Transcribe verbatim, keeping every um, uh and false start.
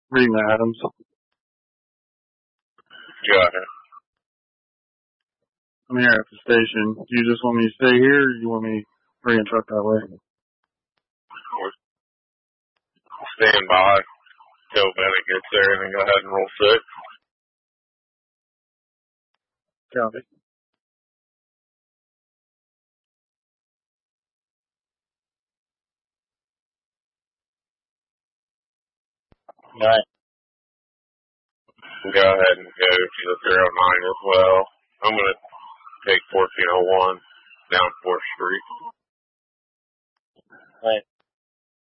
Reading the Adams. Got it. I'm here at the station. Do you just want me to stay here, or do you want me to bring a truck that way? Stand by till Bennett gets there, and then go ahead and roll six. Copy. All right. Go ahead and go to the three oh nine as well. I'm going to take fourteen oh one down fourth Street. All right.